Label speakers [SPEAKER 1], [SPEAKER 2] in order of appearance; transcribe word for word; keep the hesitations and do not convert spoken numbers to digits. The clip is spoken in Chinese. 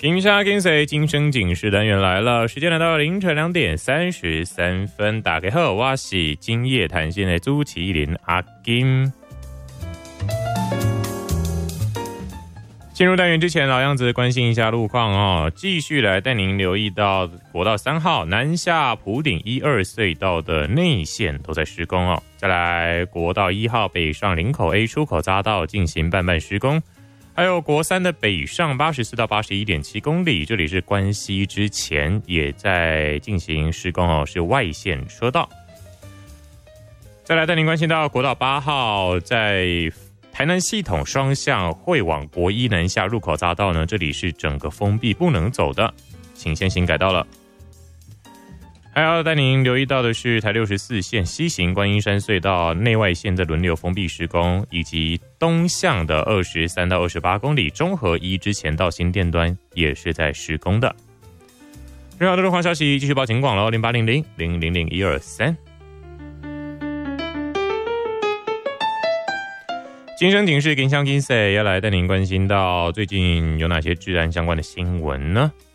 [SPEAKER 1] 金沙金水金声警示单元来了，时间来到凌晨两点三十三分。大家好，我是今夜谈心的朱麒麟阿金。进入单元之前，老样子关心一下路况哦，继续来带您留意到国道三号南下埔顶一二隧道的内线都在施工哦。再来国道一号北上林口 A 出口匝道进行半半施工。还有国三的北上八十四到八十一点七公里，这里是关西之前也在进行施工哦，是外线车道。再来带您关心到国道八号在台南系统双向会往国一南下入口匝道呢，这里是整个封闭不能走的，请先行改道了。还要带您留意到的是台六十四线西行观音山隧道内外线的轮流封闭施工，以及东向的二十三到二十八公里中和一之前到新店端也是在施工的。任何的路况消息继续报警广喽，零八零零零零零一二三。金声警示，金香金色要来带您关心到最近有哪些治安相关的新闻呢？